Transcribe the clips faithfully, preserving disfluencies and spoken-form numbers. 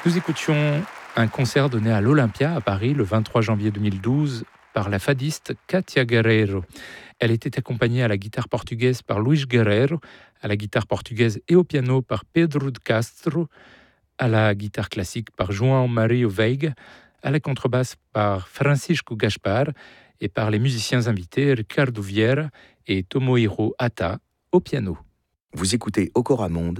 Nous écoutions un concert donné à l'Olympia à Paris le vingt-trois janvier deux mille douze par la fadiste Katia Guerreiro. Elle était accompagnée à la guitare portugaise par Luis Guerreiro, à la guitare portugaise et au piano par Pedro de Castro, à la guitare classique par João Mario Veiga, à la contrebasse par Francisco Gaspar et par les musiciens invités Ricardo Vieira et Tomohiro Hata au piano. Vous écoutez Okora Monde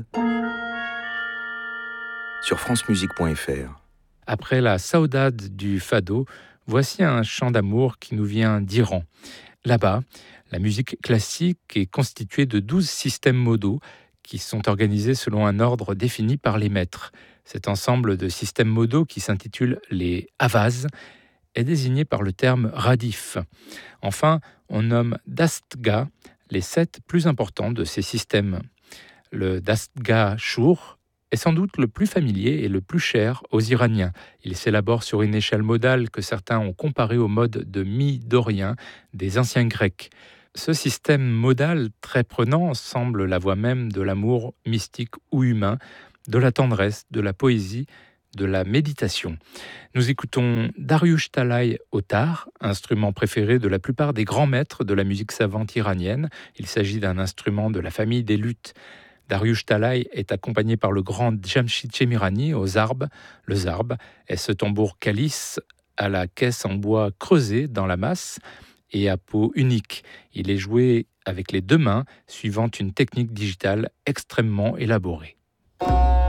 sur francemusique point f r. Après la saudade du fado, voici un chant d'amour qui nous vient d'Iran. Là-bas, la musique classique est constituée de douze systèmes modaux qui sont organisés selon un ordre défini par les maîtres. Cet ensemble de systèmes modaux, qui s'intitule les avaz, est désigné par le terme radif. Enfin, on nomme dastga les sept plus importants de ces systèmes. Le dastga shur est sans doute le plus familier et le plus cher aux Iraniens. Il s'élabore sur une échelle modale que certains ont comparée au mode de mi dorien des anciens Grecs. Ce système modal très prenant semble la voix même de l'amour mystique ou humain, de la tendresse, de la poésie, de la méditation. Nous écoutons Dariush Talay au tar, instrument préféré de la plupart des grands maîtres de la musique savante iranienne. Il s'agit d'un instrument de la famille des luths. Dariush Talay est accompagné par le grand Jamshid Chemirani au zarb. Le zarb est ce tambour calice à la caisse en bois creusé dans la masse et à peau unique. Il est joué avec les deux mains, suivant une technique digitale extrêmement élaborée.